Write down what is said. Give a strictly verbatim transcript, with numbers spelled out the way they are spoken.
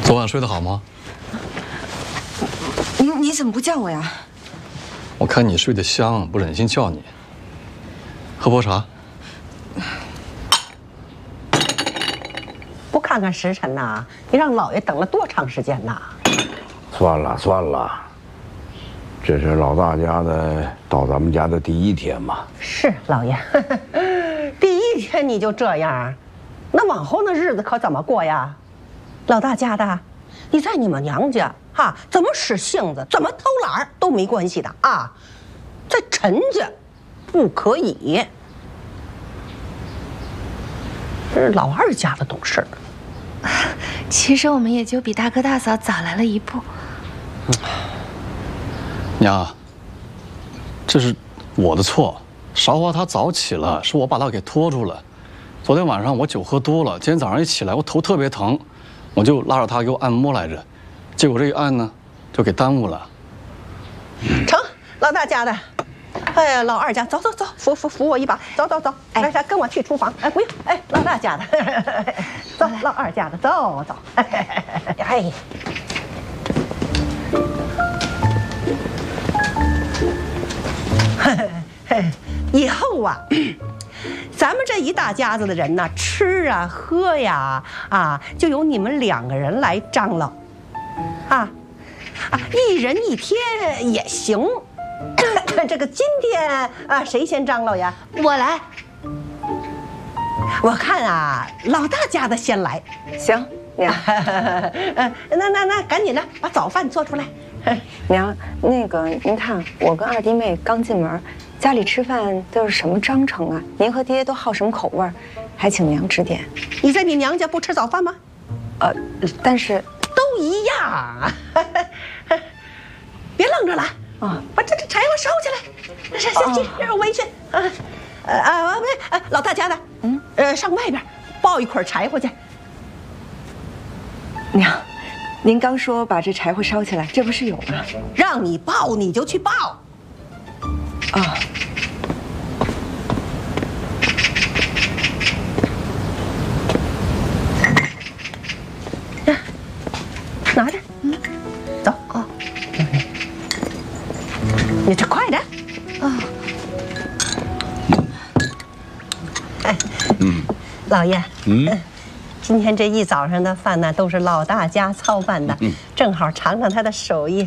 昨晚睡得好吗？ 你你怎么不叫我呀？ 我看你睡得香，不忍心叫你。喝波茶。 不看看时辰呐？你让老爷等了多长时间呐？ 算了算了，这是老大家的到咱们家的第一天嘛。 是老爷，第一天你就这样，那往后那日子可怎么过呀？老大家的，你在你们娘家哈，怎么使性子，怎么偷懒儿都没关系的啊，在陈家不可以。这是老二家的懂事。 其实我们也就比大哥大嫂早来了一步。 娘，这是我的错，韶华她早起了，是我把她给拖住了。昨天晚上我酒喝多了，今天早上一起来我头特别疼，我就拉着她给我按摩来着，结果这一按呢，就给耽误了。 成，老大家的。哎呀，老二家，走走走，扶扶扶我一把，走走走，来来，跟我去厨房。哎，不用，哎，老大家的，走，老二家的，走走。哎，以后啊，咱们这一大家子的人呢，吃啊喝呀啊，就由你们两个人来张罗，啊啊，一人一天也行。这个今天啊，谁先张罗呀？ 我来。 我看啊，老大家的先来。 行，娘。 呃，那那那，赶紧的，把早饭做出来。 娘，那个您看，我跟二弟妹刚进门，家里吃饭都是什么章程啊？您和爹都好什么口味儿？还请娘指点。 你在你娘家不吃早饭吗？ 呃，但是都一样。别愣着了。啊！把这这柴火烧起来，下下去，让我围去。啊，呃啊，不是，呃，老大家的，嗯，呃，上外边抱一捆柴火去。 娘，您刚说把这柴火烧起来，这不是有吗？ 让你抱你就去抱。 啊。 拿着，嗯，走。哦。你这快点啊！哎，嗯，老爷，嗯，今天这一早上的饭呢，都是老大家操办的，正好尝尝他的手艺。